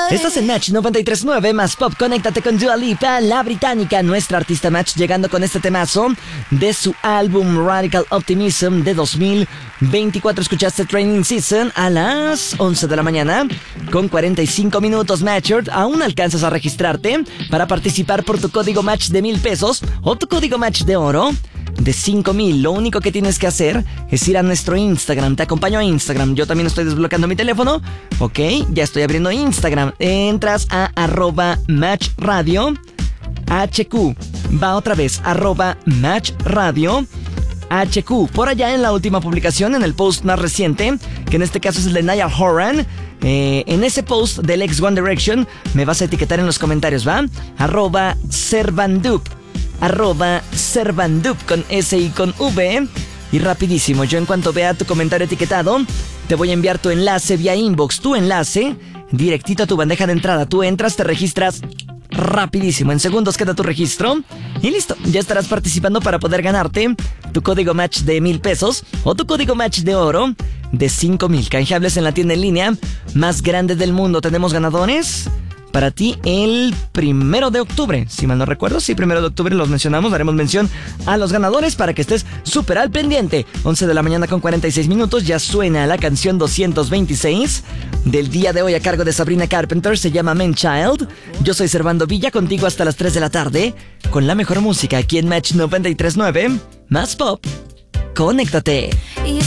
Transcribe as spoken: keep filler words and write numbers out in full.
Estás en Match noventa y tres punto nueve más Pop. Conéctate con Dua Lipa, la británica, nuestra artista Match, llegando con este temazo de su álbum Radical Optimism de dos mil veinticuatro. Escuchaste Training Season a las once de la mañana con cuarenta y cinco minutos. Matcher, aún alcanzas a registrarte para participar por tu código Match de mil pesos o tu código Match de oro de cinco mil. Lo único que tienes que hacer es ir a nuestro Instagram. Te acompaño a Instagram. Yo también estoy desbloqueando mi teléfono. Ok, ya estoy abriendo Instagram. Entras a arroba Match Radio H Q. Va otra vez, arroba Match Radio H Q. Por allá en la última publicación, en el post más reciente, que en este caso es el de Niall Horan, eh, en ese post del ex One Direction, me vas a etiquetar en los comentarios, ¿va? Arroba Servandup. Arroba Servandup con S y con V. Y rapidísimo, yo en cuanto vea tu comentario etiquetado, te voy a enviar tu enlace vía inbox. Tu enlace directito a tu bandeja de entrada. Tú entras, te registras rapidísimo. En segundos queda tu registro y listo, ya estarás participando para poder ganarte tu código Match de mil pesos o tu código Match de oro de cinco mil. Canjeables en la tienda en línea más grande del mundo. Tenemos ganadores para ti el primero de octubre, si mal no recuerdo. Sí, primero de octubre los mencionamos. Daremos mención a los ganadores para que estés súper al pendiente. once de la mañana con cuarenta y seis minutos. Ya suena la canción doscientos veintiséis del día de hoy a cargo de Sabrina Carpenter. Se llama Man Child. Yo soy Servando Villa, contigo hasta las tres de la tarde con la mejor música aquí en Match noventa y tres punto nueve más Pop. Conéctate.